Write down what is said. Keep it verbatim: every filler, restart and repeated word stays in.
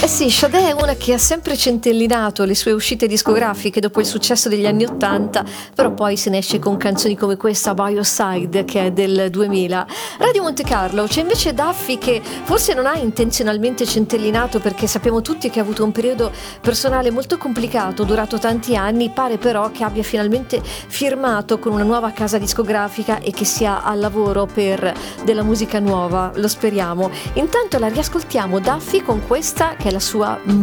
Eh sì, Sade è una che ha sempre centellinato le sue uscite discografiche dopo il successo degli anni ottanta, però poi se ne esce con canzoni come questa By Your Side, che è del duemila. Radio Monte Carlo c'è invece Daffy, che forse non ha intenzionalmente centellinato, perché sappiamo tutti che ha avuto un periodo personale molto complicato, durato tanti anni. Pare però che abbia finalmente firmato con una nuova casa discografica e che sia al lavoro per della musica nuova, lo speriamo. Intanto la riascoltiamo Daffy con questa che è la sua